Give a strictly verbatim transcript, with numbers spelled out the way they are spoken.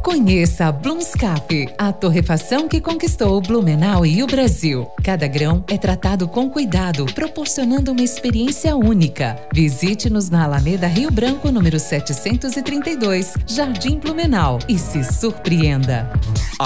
Conheça a Blumscap, a torrefação que conquistou Blumenau e o Brasil. Cada grão é tratado com cuidado, proporcionando uma experiência única. Visite-nos na Alameda Rio Branco, número setecentos e trinta e dois, Jardim Blumenau, e se surpreenda.